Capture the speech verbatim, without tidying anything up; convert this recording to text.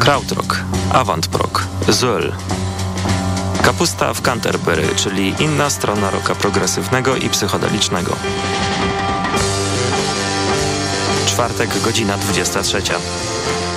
krautrock, avant-prog, Zoel. Kapusta w Canterbury, czyli inna strona rocka progresywnego i psychodelicznego. Czwartek, godzina dwudziesta trzecia.